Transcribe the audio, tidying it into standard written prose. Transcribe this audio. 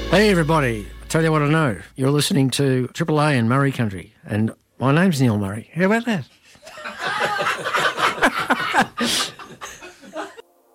Hey everybody, I tell you what I know. You're listening to Triple A in Murray Country, and my name's Neil Murray. How about that?